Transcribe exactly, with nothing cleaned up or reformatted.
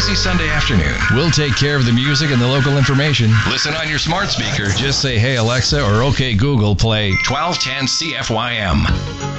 busy Sunday afternoon. We'll take care of the music and the local information. Listen on your smart speaker. Just say, hey, Alexa, or okay, Google, play twelve ten C F Y M.